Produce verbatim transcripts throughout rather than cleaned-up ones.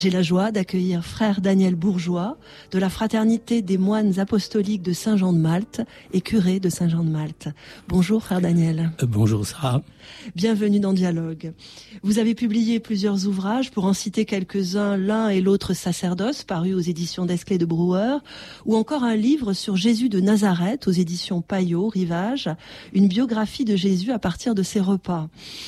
J'ai la joie d'accueillir frère Daniel Bourgeois de la Fraternité des moines apostoliques de Saint-Jean-de-Malte et curé de Saint-Jean-de-Malte. Bonjour frère Daniel. Euh, bonjour Sarah. Bienvenue dans Dialogue. Vous avez publié plusieurs ouvrages, pour en citer quelques-uns, L'un et l'autre sacerdoce, paru aux éditions Desclés de Brouwer, ou encore un livre sur Jésus de Nazareth aux éditions Payot, Rivage, une biographie de Jésus à partir de ses repas.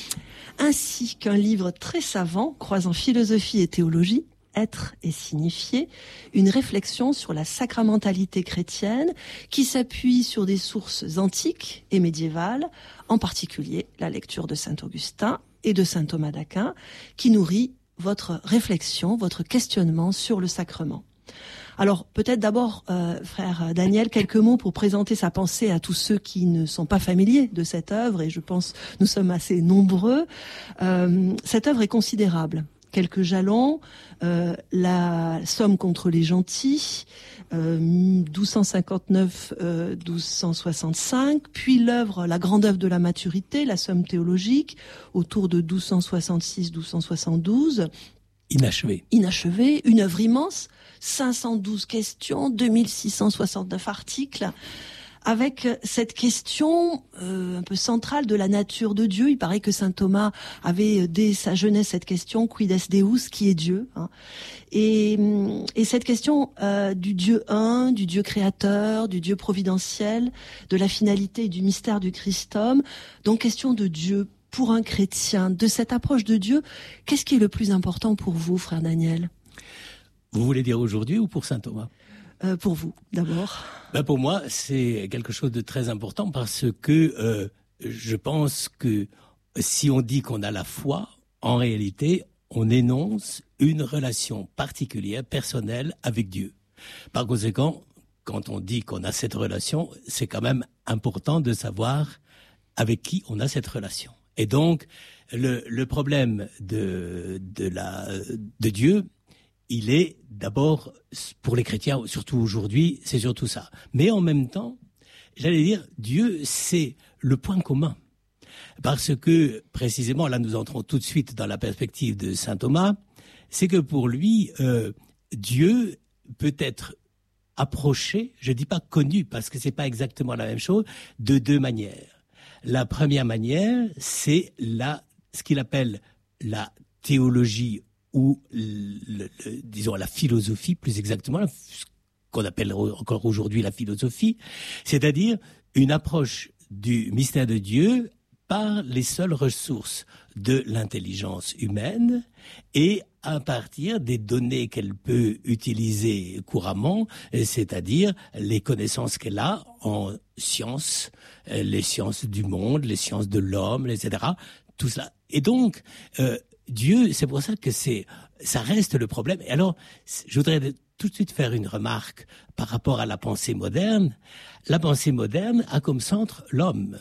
Ainsi qu'un livre très savant, croisant philosophie et théologie, Être et signifier, une réflexion sur la sacramentalité chrétienne qui s'appuie sur des sources antiques et médiévales, en particulier la lecture de saint Augustin et de saint Thomas d'Aquin, qui nourrit votre réflexion, votre questionnement sur le sacrement. Alors peut-être d'abord, euh, frère Daniel, quelques mots pour présenter sa pensée à tous ceux qui ne sont pas familiers de cette œuvre, et je pense nous sommes assez nombreux. Euh, cette œuvre est considérable. Quelques jalons, euh, la Somme contre les gentils, euh, douze cent cinquante-neuf à douze cent soixante-cinq, puis l'œuvre, la grande œuvre de la maturité, la Somme théologique, autour de douze cent soixante-six à douze cent soixante-douze. Inachevé. Inachevé, une œuvre immense, cinq cent douze questions, deux mille six cent soixante-neuf articles, avec cette question euh, un peu centrale de la nature de Dieu. Il paraît que saint Thomas avait dès sa jeunesse cette question, quid est Deus, qui est Dieu, hein. Et, et cette question euh, du Dieu un, du Dieu créateur, du Dieu providentiel, de la finalité et du mystère du Christ-homme, donc question de Dieu pour un chrétien, de cette approche de Dieu. Qu'est-ce qui est le plus important pour vous, frère Daniel ? Vous voulez dire aujourd'hui ou pour saint Thomas ? Euh, pour vous, d'abord. Ben pour moi, c'est quelque chose de très important parce que euh, je pense que si on dit qu'on a la foi, en réalité, on énonce une relation particulière, personnelle avec Dieu. Par conséquent, quand on dit qu'on a cette relation, c'est quand même important de savoir avec qui on a cette relation. Et donc, le, le problème de, de, la, de Dieu, il est d'abord, pour les chrétiens, surtout aujourd'hui, c'est surtout ça. Mais en même temps, j'allais dire, Dieu, c'est le point commun. Parce que, précisément, là nous entrons tout de suite dans la perspective de saint Thomas, c'est que pour lui, euh, Dieu peut être approché, je dis pas connu, parce que c'est pas exactement la même chose, de deux manières. La première manière, c'est la, ce qu'il appelle la théologie ou, le, le, disons, la philosophie, plus exactement, ce qu'on appelle encore aujourd'hui la philosophie, c'est-à-dire une approche du mystère de Dieu par les seules ressources de l'intelligence humaine et à partir des données qu'elle peut utiliser couramment, c'est-à-dire les connaissances qu'elle a en sciences, les sciences du monde, les sciences de l'homme, et cetera. Tout cela. Et donc, euh, Dieu, c'est pour ça que c'est, ça reste le problème. Et alors, je voudrais tout de suite faire une remarque par rapport à la pensée moderne. La pensée moderne a comme centre l'homme.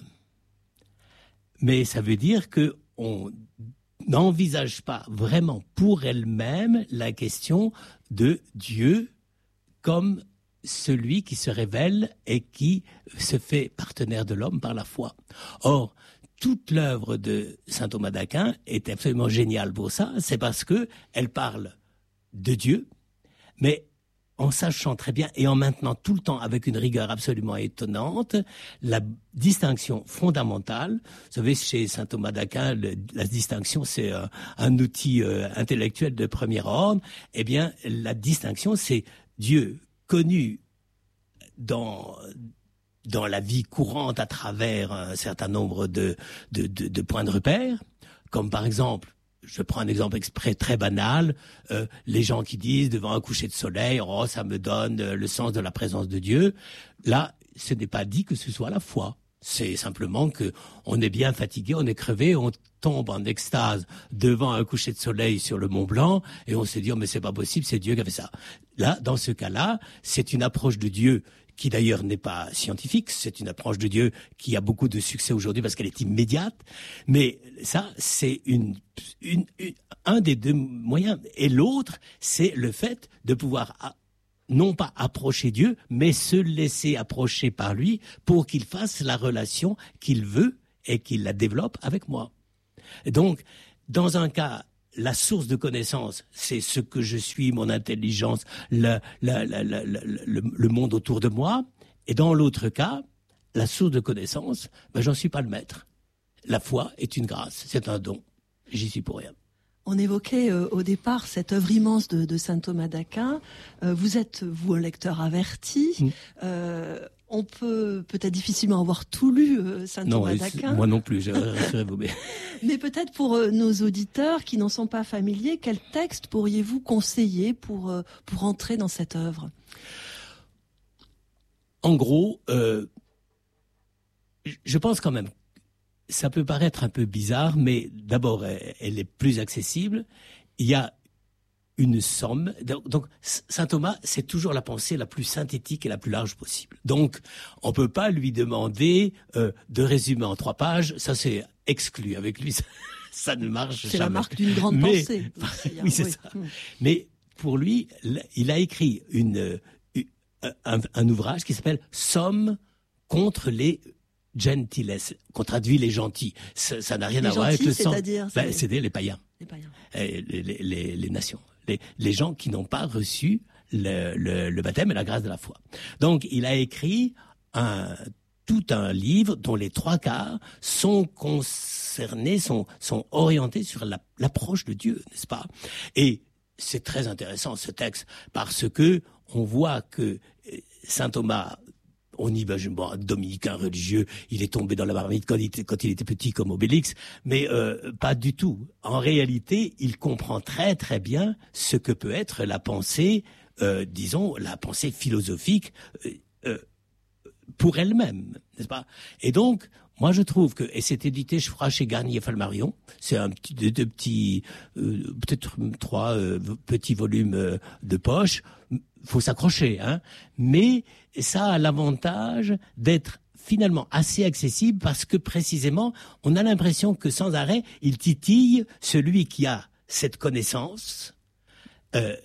Mais ça veut dire que on n'envisage pas vraiment pour elle-même la question de Dieu comme celui qui se révèle et qui se fait partenaire de l'homme par la foi. Or, toute l'œuvre de saint Thomas d'Aquin est absolument géniale pour ça, c'est parce que elle parle de Dieu, mais en sachant très bien et en maintenant tout le temps avec une rigueur absolument étonnante la distinction fondamentale. Vous savez, chez saint Thomas d'Aquin, le, la distinction c'est euh, un outil euh, intellectuel de premier ordre. Eh bien, la distinction c'est Dieu connu dans dans la vie courante à travers un certain nombre de, de, de, de points de repère, comme par exemple, je prends un exemple exprès très banal, euh, les gens qui disent devant un coucher de soleil, oh ça me donne euh, le sens de la présence de Dieu. Là, ce n'est pas dit que ce soit la foi. C'est simplement que on est bien fatigué, on est crevé, on tombe en extase devant un coucher de soleil sur le Mont Blanc et on se dit oh mais c'est pas possible, c'est Dieu qui a fait ça. Là, dans ce cas-là, c'est une approche de Dieu qui d'ailleurs n'est pas scientifique, c'est une approche de Dieu qui a beaucoup de succès aujourd'hui parce qu'elle est immédiate, mais ça, c'est une, une, une, un des deux moyens. Et l'autre, c'est le fait de pouvoir a, non pas approcher Dieu, mais se laisser approcher par lui pour qu'il fasse la relation qu'il veut et qu'il la développe avec moi. Donc, dans un cas, la source de connaissance, c'est ce que je suis, mon intelligence, le, la, la, la, la, le, le monde autour de moi. Et dans l'autre cas, la source de connaissance, ben, j'en suis pas le maître. La foi est une grâce, c'est un don. J'y suis pour rien. On évoquait euh, au départ cette œuvre immense de, de saint Thomas d'Aquin. Euh, vous êtes, vous, un lecteur averti. Mmh. Euh, on peut peut-être difficilement avoir tout lu, euh, saint Thomas d'Aquin. Moi non plus, je rassurez vous. Mais, mais peut-être pour euh, nos auditeurs qui n'en sont pas familiers, quel texte pourriez-vous conseiller pour, euh, pour entrer dans cette œuvre ? En gros, euh, je pense quand même, ça peut paraître un peu bizarre, mais d'abord, elle, elle est plus accessible. Il y a une somme. Donc, donc, saint Thomas, c'est toujours la pensée la plus synthétique et la plus large possible. Donc, on peut pas lui demander euh, de résumer en trois pages. Ça, c'est exclu. Avec lui, ça, ça ne marche c'est jamais. C'est la marque d'une grande mais, pensée. oui, c'est oui. ça. Hum. Mais pour lui, il a écrit une, une un, un ouvrage qui s'appelle « Somme contre les gentiles », qu'on traduit les gentils. Ça, ça n'a rien les à voir avec le sang. C'est-à-dire, ben, c'est les païens. Les païens. Les, les, les, les nations. Les, les gens qui n'ont pas reçu le, le, le baptême et la grâce de la foi. Donc, il a écrit un, tout un livre dont les trois quarts sont concernés, sont, sont orientés sur la, l'approche de Dieu, n'est-ce pas? Et c'est très intéressant ce texte parce que on voit que saint Thomas, on y va, bon, un dominicain religieux, il est tombé dans la marmite quand il était, quand il était petit comme Obélix, mais euh, pas du tout. En réalité, il comprend très très bien ce que peut être la pensée, euh, disons, la pensée philosophique euh, euh, pour elle-même, n'est-ce pas? Et donc, moi je trouve que, et c'est édité, je crois, chez Garnier Flammarion, c'est un petit, de, de petits, euh, peut-être trois euh, petits volumes euh, de poche. Faut s'accrocher, hein. Mais ça a l'avantage d'être finalement assez accessible parce que précisément, on a l'impression que sans arrêt, il titille celui qui a cette connaissance euh,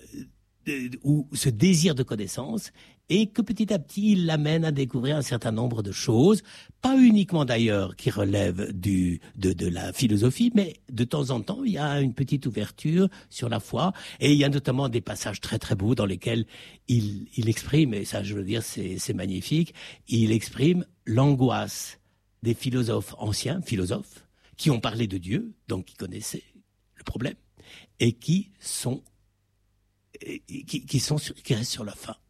ou ce désir de connaissance et que petit à petit, il l'amène à découvrir un certain nombre de choses, pas uniquement d'ailleurs qui relèvent du, de, de la philosophie, mais de temps en temps, il y a une petite ouverture sur la foi, et il y a notamment des passages très très beaux dans lesquels il, il exprime, et ça je veux dire c'est, c'est magnifique, il exprime l'angoisse des philosophes anciens, philosophes, qui ont parlé de Dieu, donc qui connaissaient le problème, et qui sont, et, qui, qui sont sur, qui restent sur la fin.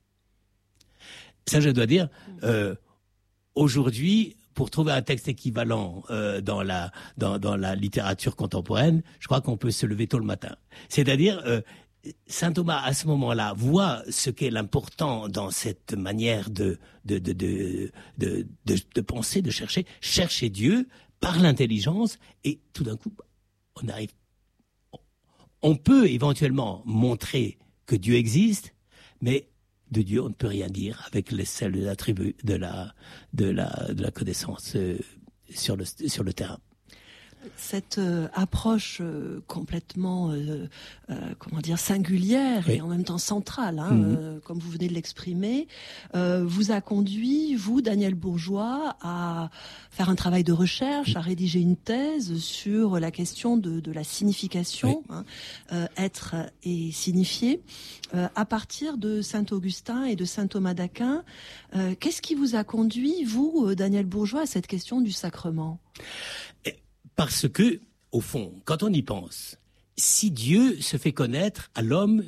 Ça, je dois dire, euh, aujourd'hui, pour trouver un texte équivalent euh, dans la dans, dans la littérature contemporaine, je crois qu'on peut se lever tôt le matin. C'est-à-dire, euh, saint Thomas, à ce moment-là, voit ce qu'est l'important dans cette manière de de de de de, de, de penser, de chercher, chercher Dieu par l'intelligence, et tout d'un coup, on arrive. On peut éventuellement montrer que Dieu existe, mais de Dieu, on ne peut rien dire avec les celles de la tribu, de la, de la, de la connaissance euh, sur le, sur le terrain. Cette euh, approche euh, complètement, euh, euh, comment dire, singulière oui. et en même temps centrale, hein, mmh. euh, comme vous venez de l'exprimer, euh, vous a conduit, vous, Daniel Bourgeois, à faire un travail de recherche, mmh. à rédiger une thèse sur la question de, de la signification, oui. hein, euh, être et signifier, euh, à partir de saint Augustin et de saint Thomas d'Aquin. Euh, qu'est-ce qui vous a conduit, vous, Daniel Bourgeois, à cette question du sacrement ? et... Parce que, au fond, quand on y pense, si Dieu se fait connaître à l'homme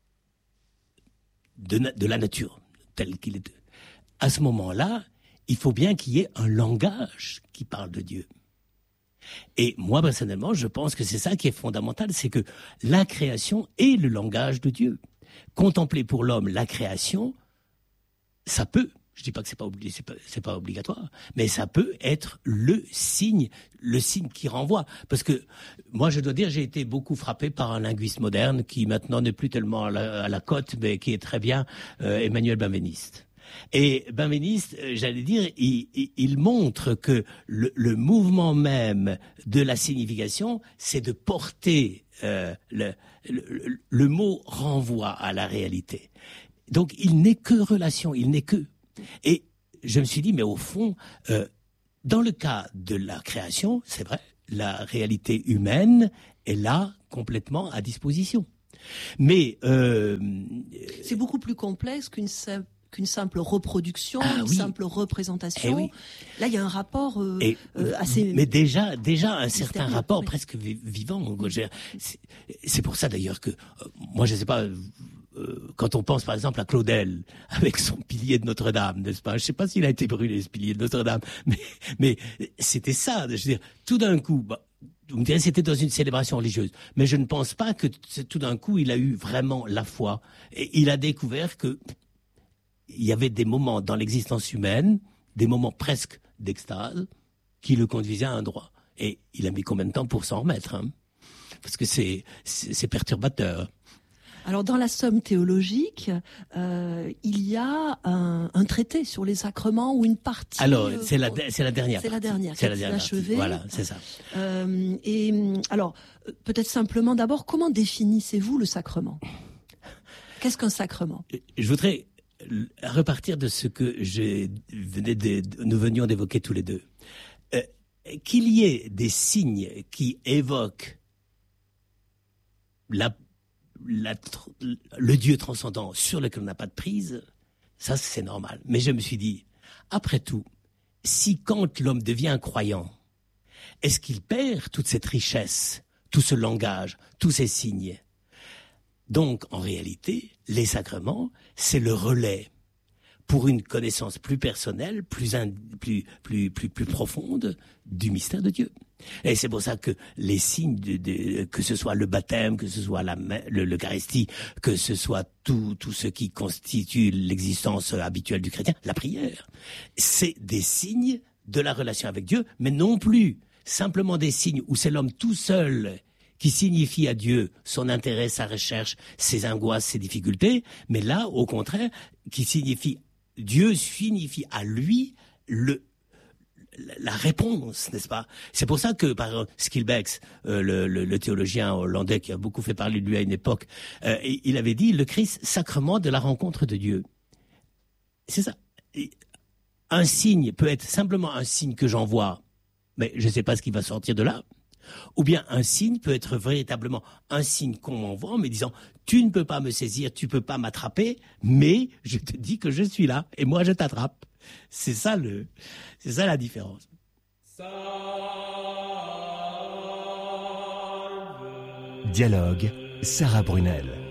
de, na- de la nature, tel qu'il est, à ce moment-là, il faut bien qu'il y ait un langage qui parle de Dieu. Et moi, personnellement, je pense que c'est ça qui est fondamental, c'est que la création est le langage de Dieu. Contempler pour l'homme la création, ça peut... Je dis pas que c'est pas, obli- c'est pas, c'est pas obligatoire, mais ça peut être le signe, le signe qui renvoie. Parce que moi, je dois dire, j'ai été beaucoup frappé par un linguiste moderne qui maintenant n'est plus tellement à la, à la cote, mais qui est très bien, euh, Emmanuel Benveniste. Et Benveniste, j'allais dire, il, il, il montre que le, le mouvement même de la signification, c'est de porter euh, le, le, le mot renvoie à la réalité. Donc, il n'est que relation, il n'est que. Et je me suis dit, mais au fond, euh, dans le cas de la création, c'est vrai, la réalité humaine est là, complètement à disposition. Mais euh, c'est beaucoup plus complexe qu'une simple qu'une simple reproduction, ah, une oui. simple représentation. Eh oui. Là, il y a un rapport euh, Et, euh, assez... Mais déjà, déjà un certain rapport oui. presque vivant. C'est, c'est pour ça d'ailleurs que, euh, moi je ne sais pas, euh, quand on pense par exemple à Claudel, avec son pilier de Notre-Dame, n'est-ce pas? Je ne sais pas s'il a été brûlé, ce pilier de Notre-Dame, mais, mais c'était ça. Je veux dire, tout d'un coup... Bah, vous me direz, c'était dans une célébration religieuse. Mais je ne pense pas que tout d'un coup, il a eu vraiment la foi. Et il a découvert que il y avait des moments dans l'existence humaine, des moments presque d'extase, qui le conduisaient à un droit. Et il a mis combien de temps pour s'en remettre, hein? Parce que c'est, c'est, c'est perturbateur. Alors, dans la Somme théologique, euh, il y a un, un traité sur les sacrements ou une partie... Alors, euh, c'est, la, c'est la dernière C'est partie. la dernière, c'est la dernière achevée. Voilà, c'est ça. Euh, et alors, peut-être simplement d'abord, comment définissez-vous le sacrement? Qu'est-ce qu'un sacrement? Je voudrais repartir de ce que je venais de, nous venions d'évoquer tous les deux. Euh, qu'il y ait des signes qui évoquent la, la, le Dieu transcendant sur lequel on n'a pas de prise, ça c'est normal. Mais je me suis dit, après tout, si quand l'homme devient croyant, est-ce qu'il perd toute cette richesse, tout ce langage, tous ces signes? Donc, en réalité, les sacrements, c'est le relais pour une connaissance plus personnelle, plus, in, plus, plus, plus, plus profonde du mystère de Dieu. Et c'est pour ça que les signes, de, de, que ce soit le baptême, que ce soit la, le, l'Eucharistie, que ce soit tout, tout ce qui constitue l'existence habituelle du chrétien, la prière, c'est des signes de la relation avec Dieu, mais non plus simplement des signes où c'est l'homme tout seul qui signifie à Dieu son intérêt, sa recherche, ses angoisses, ses difficultés, mais là, au contraire, qui signifie, Dieu signifie à lui le, la réponse, n'est-ce pas? C'est pour ça que, par exemple, Skilbeck, euh, le, le, le théologien hollandais qui a beaucoup fait parler de lui à une époque, euh, il avait dit, le Christ, sacrement de la rencontre de Dieu. C'est ça. Un signe peut être simplement un signe que j'envoie, mais je ne sais pas ce qui va sortir de là. Ou bien un signe peut être véritablement un signe qu'on m'envoie en me disant « Tu ne peux pas me saisir, tu ne peux pas m'attraper, mais je te dis que je suis là et moi je t'attrape. » C'est ça le, c'est ça la différence. Dialogue, Sarah Brunel.